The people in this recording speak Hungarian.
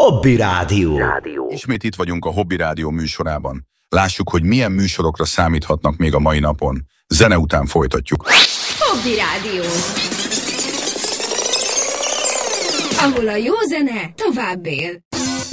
Hobby Rádió. Ismét itt vagyunk a Hobby Rádió műsorában. Lássuk, hogy milyen műsorokra számíthatnak még a mai napon. Zene után folytatjuk. Hobby Rádió, ahol a jó zene tovább él.